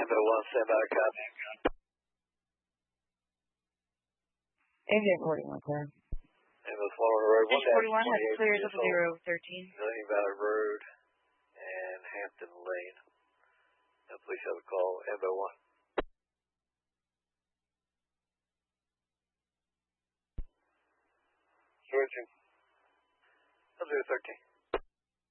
Ambo 1, stand by, copy. Avian 41, clear. Ambulance Florida Road 41 has cleared up 013. Million Valley Road and Hampton Lane. Now please have a call, Ambo 1. Switching. 013.